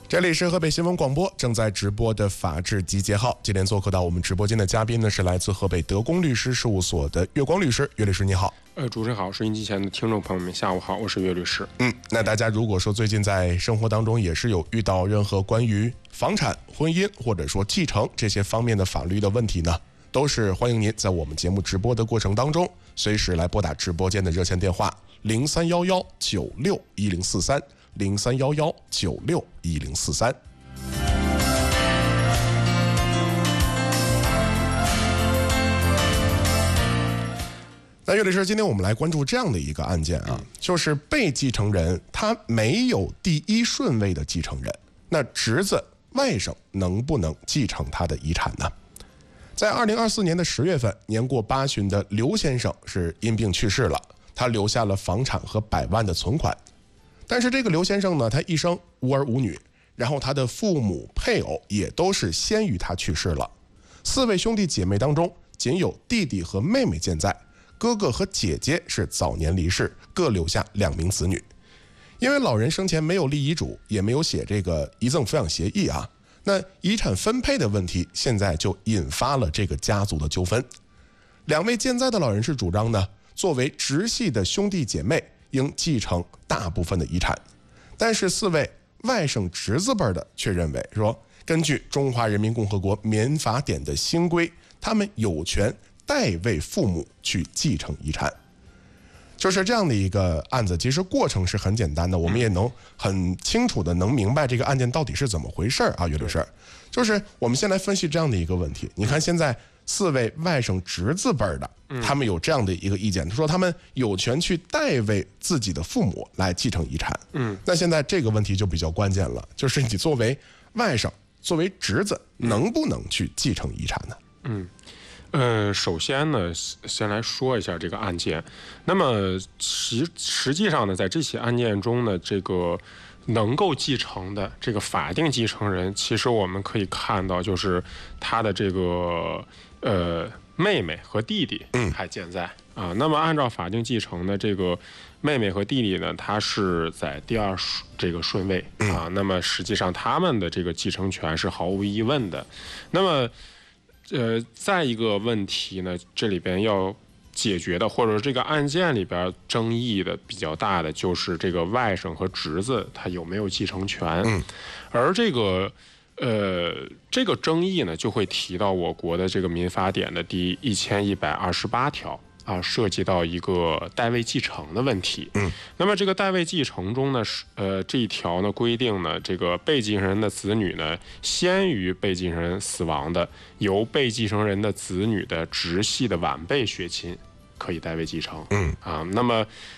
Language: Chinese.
这里是河北新闻广播正在直播的法治集结号。今天做客到我们直播间的嘉宾呢，是来自河北德公律师事务所的岳光律师。岳律师你好。 主持人好，收音机前的听众朋友们下午好，我是岳律师。 那大家如果说最近在生活当中也是有遇到任何关于房产、婚姻或者说继承这些方面的法律的问题呢，都是欢迎您在我们节目直播的过程当中随时来拨打直播间的热线电话03119610430311961043。那岳律师，今天我们来关注这样的一个案件啊，就是被继承人他没有第一顺位的继承人，那侄子、外甥能不能继承他的遗产呢？在2024年的10月份，年过80的刘先生是因病去世了，他留下了房产和100万的存款。但是这个刘先生呢，他一生无儿无女，然后他的父母、配偶也都是先于他去世了。4位兄弟姐妹当中，仅有弟弟和妹妹健在，哥哥和姐姐是早年离世，各留下2名子女。因为老人生前没有立遗嘱，也没有写这个遗赠抚养协议啊，那遗产分配的问题现在就引发了这个家族的纠纷。2位健在的老人是主张呢，作为直系的兄弟姐妹应继承大部分的遗产，但是4位外甥侄子辈的却认为说，根据中华人民共和国民法典的新规，他们有权代为父母去继承遗产。就是这样的一个案子，其实过程是很简单的，我们也能很清楚的能明白这个案件到底是怎么回事啊，岳律师。就是我们先来分析这样的一个问题，你看现在4位外甥侄子辈的，他们有这样的一个意见，他说他们有权去代为自己的父母来继承遗产。那现在这个问题就比较关键了，就是你作为外甥、作为侄子，能不能去继承遗产呢？ 首先呢，先来说一下这个案件。那么实际上呢，在这起案件中呢，这个能够继承的这个法定继承人，其实我们可以看到，就是他的这个妹妹和弟弟还健在啊。那么按照法定继承的这个妹妹和弟弟呢，他是在第2这个顺位啊。那么实际上他们的这个继承权是毫无疑问的。那么再一个问题呢，这里边要解决的，或者说这个案件里边争议的比较大的，就是这个外甥和侄子他有没有继承权。而这个争议呢，就会提到我国的这个民法典的第1128条啊，涉及到一个代位继承的问题。那么这个代位继承中呢，这一条呢规定呢，这个被继承人的子女呢，先于被继承人死亡的，由被继承人的子女的直系的晚辈血亲可以代位继承。那么